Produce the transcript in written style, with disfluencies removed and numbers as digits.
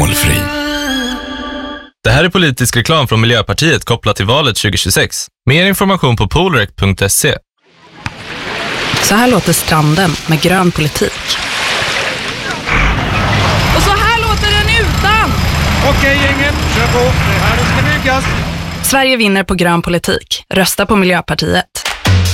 alkoholfri. Det här är politisk reklam från Miljöpartiet kopplat till valet 2026. Mer information på polrect.se. Så här låter stranden med grön politik. Och så här låter den utan! Okej gänget, kör på. Det här ska byggas. Sverige vinner på grön politik. Rösta på Miljöpartiet.